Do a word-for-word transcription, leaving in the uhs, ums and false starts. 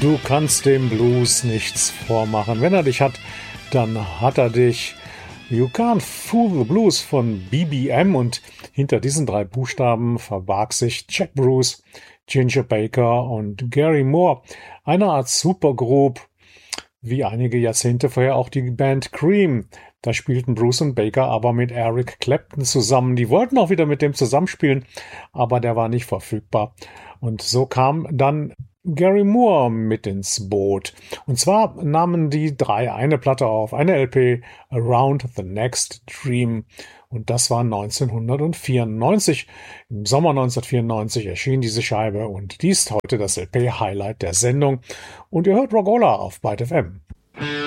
Du kannst dem Blues nichts vormachen. Wenn er dich hat, dann hat er dich. You Can't Fool the Blues von B B M, und hinter diesen drei Buchstaben verbarg sich Jack Bruce, Ginger Baker und Gary Moore. Eine Art Supergroup, wie einige Jahrzehnte vorher auch die Band Cream. Da spielten Bruce und Baker aber mit Eric Clapton zusammen. Die wollten auch wieder mit dem zusammenspielen, aber der war nicht verfügbar. Und so kam dann Gary Moore mit ins Boot. Und zwar nahmen die drei eine Platte auf, eine L P, Around the Next Dream. Und das war neunzehnhundertvierundneunzig. Im Sommer neunzehnhundertvierundneunzig erschien diese Scheibe, und die ist heute das L P-Highlight der Sendung. Und ihr hört Rockola auf Byte F M.